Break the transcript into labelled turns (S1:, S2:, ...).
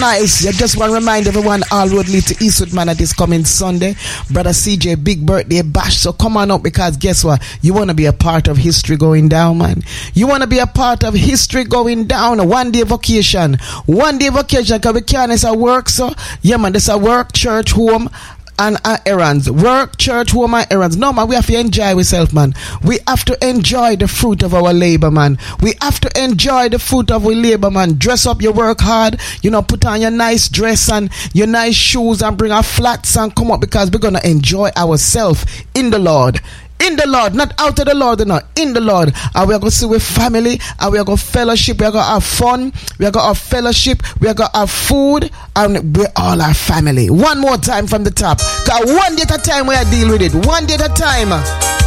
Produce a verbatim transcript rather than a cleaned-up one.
S1: Nice. I just want to remind everyone, all road lead to Eastwood Manor this coming Sunday. Brother C J, big birthday bash. So come on up, because guess what? You want to be a part of history going down, man. You want to be a part of history going down. One day vacation. One day vacation, because we can't. It's a work, so yeah, man. This a work, church, home, and uh, errands. Work, church, home, and errands. No, man, we have to enjoy ourselves, man. We have to enjoy the fruit of our labor, man. We have to enjoy the fruit of our labor, man. Dress up, you work hard, you know, put on your nice dress and your nice shoes and bring our flats and come up, because we're going to enjoy ourselves in the Lord. In the Lord, not out of the Lord, no, in the Lord. And we are going to see with family, and we are going to fellowship, we are going to have fun, we are going to have fellowship, we are going to have food, and we all are family. One more time from the top. Because one day at a time we are deal with it. One day at a time.